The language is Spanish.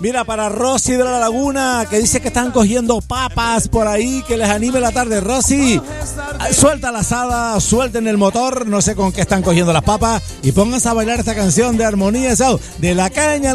Mira, para Rosy de la Laguna, que dice que están cogiendo papas por ahí, que les anime la tarde. Rosy, suelta la asada, suelten el motor, no sé con qué están cogiendo las papas, y pónganse a bailar esta canción de Armonía Sound, de La Caña